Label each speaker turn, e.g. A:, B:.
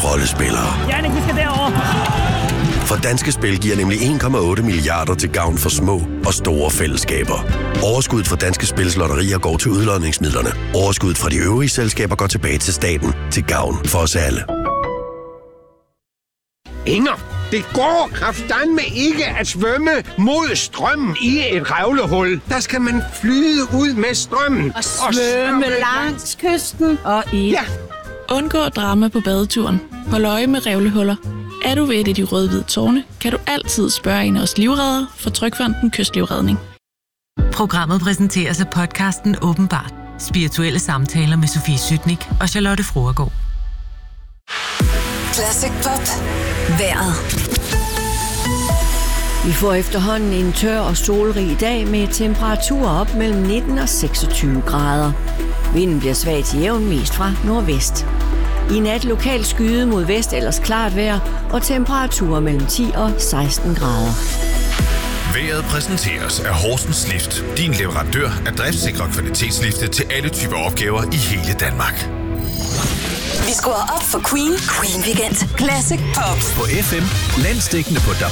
A: rollespillere.
B: Jannik, vi skal derover.
A: For Danske Spil giver nemlig 1,8 milliarder til gavn for små og store fællesskaber. Overskuddet fra Danske Spils lotterier går til udlodningsmidlerne. Overskuddet fra de øvrige selskaber går tilbage til staten til gavn for os alle.
C: Inger, det går kraftedeme ikke at svømme mod strømmen i et revlehul. Der skal man flyde ud med strømmen.
D: Og svømme langs kysten og i...
C: Ja.
E: Undgå drama på badeturen. Hold øje med revlehuller. Er du ved et af de røde-hvide tårne, kan du altid spørge en af os livreddere fra Trygfonden Kystlivredning.
F: Programmet præsenteres af podcasten Åbenbart. Spirituelle samtaler med Sofie Sytnik og Charlotte Fruergaard.
G: Classic Pop. Vejret.
D: Vi får efterhånden en tør og solrig dag med temperaturer op mellem 19 og 26 grader. Vinden bliver svag til jævn mest fra nordvest. I nat lokalt skyde mod vest ellers klart vejr og temperaturer mellem 10 og 16 grader.
H: Vejret præsenteres af Horsens Lift. Din leverandør af driftsikre kvalitetslifte til alle typer opgaver i hele Danmark.
G: Vi skruer op for Queen. Queen Weekend. Classic Pop.
I: På FM, landsdækkende på DAB+,